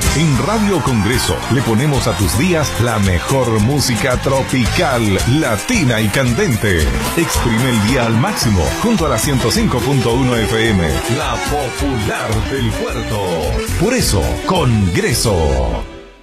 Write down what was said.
En Radio Congreso le ponemos a tus días la mejor música tropical, latina y candente. Exprime el día al máximo junto a la 105.1 FM, la popular del puerto. Por eso, Congreso.